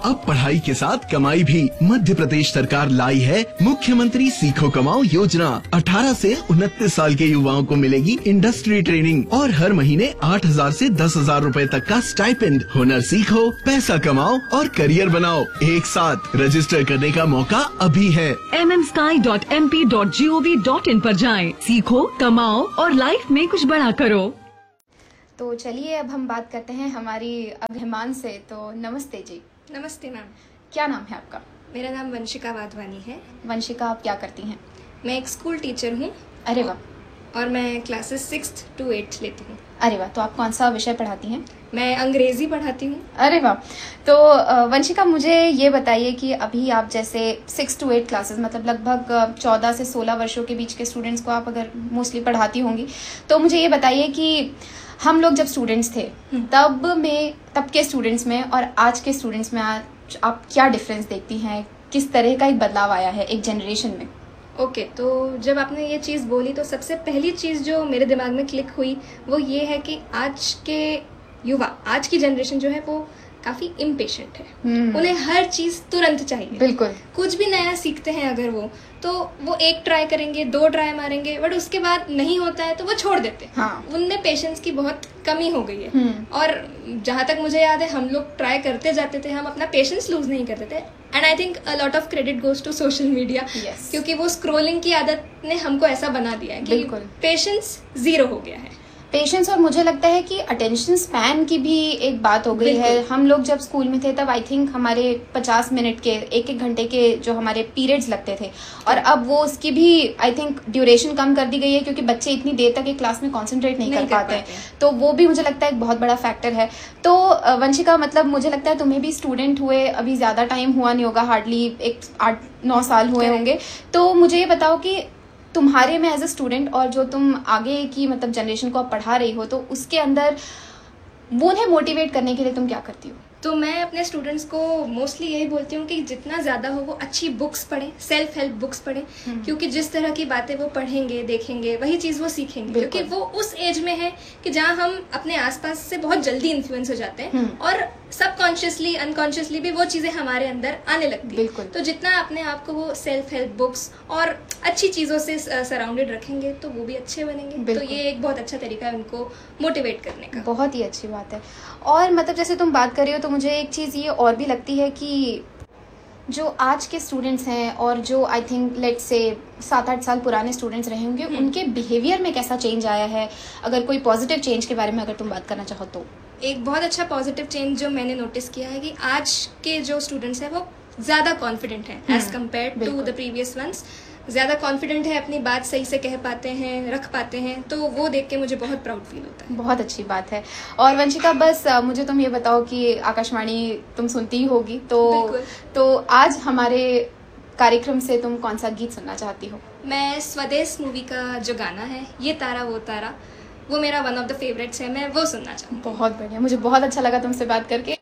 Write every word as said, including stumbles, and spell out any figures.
अब पढ़ाई के साथ कमाई भी मध्य प्रदेश सरकार लाई है मुख्यमंत्री सीखो कमाओ योजना। अठारह से उनतीस साल के युवाओं को मिलेगी इंडस्ट्री ट्रेनिंग और हर महीने आठ हजार से दस हजार रूपए तक का स्टाइपेंड। हुनर सीखो, पैसा कमाओ और करियर बनाओ एक साथ। रजिस्टर करने का मौका अभी है। M M sky dot M P dot G O V dot in पर जाएं, सीखो, कमाओ और लाइफ में कुछ बड़ा करो। तो चलिए अब हम बात करते हैं हमारी मेहमान से। तो नमस्ते जी। नमस्ते मैम। क्या नाम है आपका? मेरा नाम वंशिका वाधवानी है। वंशिका, आप क्या करती हैं? मैं एक स्कूल टीचर हूँ। अरे वाह। और मैं क्लासेस सिक्स्थ टू एट्थ लेती हूँ। अरे वाह, तो आप कौन सा विषय पढ़ाती हैं? मैं अंग्रेजी पढ़ाती हूँ। अरे वाह। तो वंशिका, मुझे ये बताइए कि अभी आप जैसे सिक्स टू एट क्लासेस, मतलब लगभग चौदह से सोलह वर्षों के बीच के स्टूडेंट्स को आप अगर मोस्टली पढ़ाती होंगी, तो मुझे ये बताइए कि हम लोग जब स्टूडेंट्स थे तब में तब के स्टूडेंट्स में और आज के स्टूडेंट्स में आज आप क्या डिफरेंस देखती हैं? किस तरह का एक बदलाव आया है एक जनरेशन में? ओके okay, तो जब आपने ये चीज़ बोली तो सबसे पहली चीज़ जो मेरे दिमाग में क्लिक हुई वो ये है कि आज के युवा, आज की जनरेशन जो है वो काफ़ी इम्पेशेंट है। उन्हें हर चीज़ तुरंत चाहिए। बिल्कुल। कुछ भी नया सीखते हैं अगर वो तो वो एक ट्राई करेंगे, दो ट्राई मारेंगे, बट उसके बाद नहीं होता है तो वो छोड़ देते हैं। हाँ। उनमें पेशेंस की बहुत कमी हो गई है। और जहाँ तक मुझे याद है हम लोग ट्राई करते जाते थे, हम अपना पेशेंस लूज नहीं करते थे। And I think a lot of credit goes to social media, क्योंकि वो स्क्रोलिंग की आदत ने हमको ऐसा बना दिया है कि पेशेंस जीरो हो गया है। पेशेंस, और मुझे लगता है कि अटेंशन स्पैन की भी एक बात हो गई है। हम लोग जब स्कूल में थे तब आई थिंक हमारे पचास मिनट के, एक एक घंटे के जो हमारे पीरियड्स लगते थे, और अब वो उसकी भी आई थिंक ड्यूरेशन कम कर दी गई है, क्योंकि बच्चे इतनी देर तक एक क्लास में कॉन्सेंट्रेट नहीं, नहीं कर पाते हैं। तो वो भी मुझे लगता है एक बहुत बड़ा फैक्टर है। तो वंशिका, मतलब मुझे लगता है तुम्हें भी स्टूडेंट हुए अभी ज्यादा टाइम हुआ नहीं होगा, हार्डली एक आठ नौ साल हुए होंगे। तो मुझे ये बताओ कि तुम्हारे में एज अ स्टूडेंट और जो तुम आगे की मतलब जनरेशन को आप पढ़ा रही हो, तो उसके अंदर वो उन्हें मोटिवेट करने के लिए तुम क्या करती हो? तो मैं अपने स्टूडेंट्स को मोस्टली यही बोलती हूँ कि जितना ज़्यादा हो वो अच्छी बुक्स पढ़ें, सेल्फ हेल्प बुक्स पढ़ें, क्योंकि जिस तरह की बातें वो पढ़ेंगे, देखेंगे, वही चीज़ वो सीखेंगे। क्योंकि वो उस एज में है कि जहाँ हम अपने आसपास से बहुत जल्दी इन्फ्लुएंस हो जाते हैं और सबकॉन्शियसली अनकॉन्शियसली भी वो चीज़ें हमारे अंदर आने लगती है। तो जितना अपने आप को वो सेल्फ हेल्प बुक्स और अच्छी चीज़ों से सराउंडेड रखेंगे तो वो भी अच्छे बनेंगे। तो ये एक बहुत अच्छा तरीका है उनको मोटिवेट करने का। बहुत ही अच्छी बात है। और मतलब जैसे तुम बात कर रही हो तो मुझे एक चीज़ ये और भी लगती है कि जो आज के स्टूडेंट्स हैं और जो आई थिंक लेट्स से सात आठ साल पुराने स्टूडेंट्स रहे होंगे, उनके बिहेवियर में कैसा चेंज आया है? अगर कोई पॉजिटिव चेंज के बारे में अगर तुम बात करना चाहो तो। एक बहुत अच्छा पॉजिटिव चेंज जो मैंने नोटिस किया है कि आज के जो स्टूडेंट्स हैं वो ज़्यादा कॉन्फिडेंट हैं as compare to the previous once. ज़्यादा कॉन्फिडेंट है, अपनी बात सही से कह पाते हैं, रख पाते हैं, तो वो देख के मुझे बहुत प्राउड फील होता है। बहुत अच्छी बात है। और वंशिका, बस मुझे तुम ये बताओ कि आकाशवाणी तुम सुनती ही होगी, तो तो आज हमारे कार्यक्रम से तुम कौन सा गीत सुनना चाहती हो? मैं स्वदेश मूवी का जो गाना है ये तारा वो तारा, वो मेरा वन ऑफ द फेवरेट्स है, मैं वो सुनना चाहूँ। बहुत बढ़िया, मुझे बहुत अच्छा लगा तुमसे बात करके।